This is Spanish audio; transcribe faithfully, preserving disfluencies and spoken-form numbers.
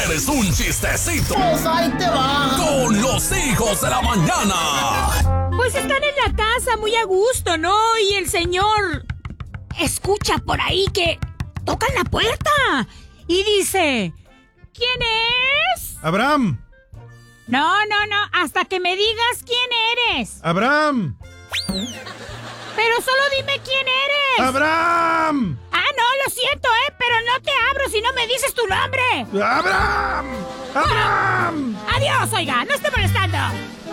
¿Quieres un chistecito? Pues ahí te va. Con los hijos de la mañana. Pues están en la casa muy a gusto, ¿no? Y el señor escucha por ahí que tocan la puerta y dice: ¿quién es? Abraham. No, no, no, hasta que me digas quién eres. Abraham. Pero solo dime quién eres. Abraham. Ah, no, lo siento, eh, pero no te abro si no me dices tu nombre. Abraham. Abraham. Adiós, oiga, no esté molestando.